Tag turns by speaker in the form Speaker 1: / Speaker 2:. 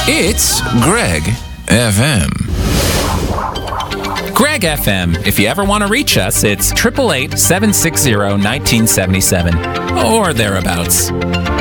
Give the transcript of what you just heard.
Speaker 1: It's Greg FM.
Speaker 2: Greg FM. If you ever want to reach us, it's 888-760-1977 or thereabouts.